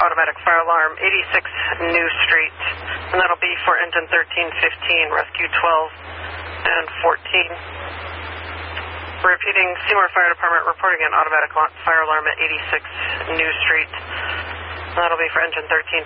automatic fire alarm, 86 New Street, and that'll be for engine 1315, rescue 12 and 14. Repeating, Seymour Fire Department reporting an automatic fire alarm at 86 New Street. That'll be for engine 1315.